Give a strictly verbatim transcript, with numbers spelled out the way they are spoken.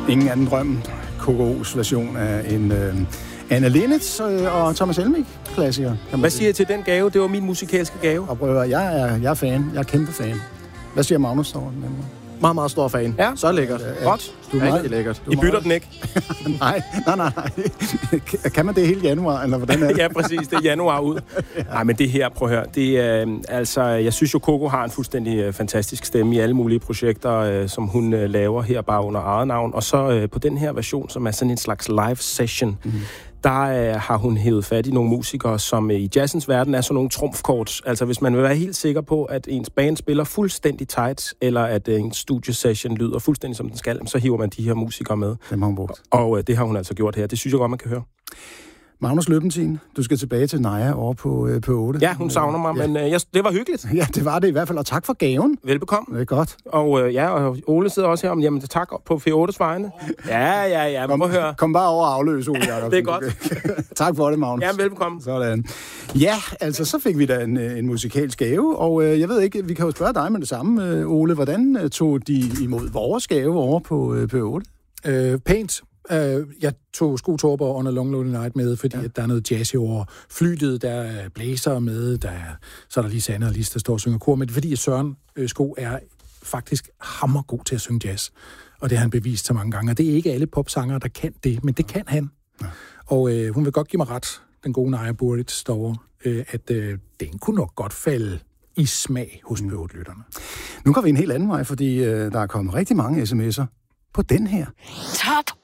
ingen anden drøm. K K's version af en øh, Anne Linnet øh, og Thomas Helmig klassiker. Hvad siger jeg til den gave? Det var min musikalske gave. Og prøver, jeg er, jeg er fan. Jeg er kæmpe fan. Hvad siger Magnus over den? Meget, meget stor fan. Ja. Så lækkert. Ja, Godt. Du er meget, rigtig lækkert. I bytter den ikke? nej, nej, nej, nej. Kan man det hele januar, eller hvordan er det? Ja, præcis. Det er januar ud. ja. Nej, men det her, prøv at høre. Det er, øh, altså, jeg synes jo, Coco har en fuldstændig øh, fantastisk stemme i alle mulige projekter, øh, som hun øh, laver her bare under eget navn. Og så øh, på den her version, som er sådan en slags live session, mm-hmm. der øh, har hun hævet fat i nogle musikere, som øh, i jazzens verden er sådan nogle trumfkort. Altså, hvis man vil være helt sikker på, at ens band spiller fuldstændig tight, eller at øh, en studiesession lyder fuldstændig som den skal, så hiver man de her musikere med. Det har hun brugt. Og øh, det har hun altså gjort her. Det synes jeg godt, man kan høre. Magnus Løbentin, du skal tilbage til Naja over på, øh, på otte. Ja, hun savner mig, ja. men øh, jeg, det var hyggeligt. Ja, det var det i hvert fald, og tak for gaven. Velbekomme. Det er godt. Og øh, ja, og Ole sidder også her om, jamen tak på F ottes vegne. Ja, ja, ja, kom, må høre. Kom bare over og afløse, Ole Jacobsen. Det er godt. Okay. Tak for det, Magnus. Ja, velbekomme. Sådan. Ja, altså, så fik vi da en, en musikalsk gave, og øh, jeg ved ikke, vi kan jo spørge dig med det samme, øh, Ole. Hvordan øh, tog de imod vores gave over på øh, P otte? Øh, pænt. Uh, jeg tog Sko Torborg under Long Lonely Night med, fordi ja. at der er noget jazz over flytet, der er blæser med, der er, så er der lige Sanne og Lis, der står og synger kor, men fordi at Søren øh, Sko er faktisk hammergod til at synge jazz, og det har han bevist så mange gange, og det er ikke alle popsangere, der kan det, men det kan han. Ja. Og øh, hun vil godt give mig ret, den gode Naja Buric derovre, øh, at øh, den kunne nok godt falde i smag hos P otte-lytterne. Nu går vi en helt anden vej, fordi øh, der er kommet rigtig mange sms'er på den her. Top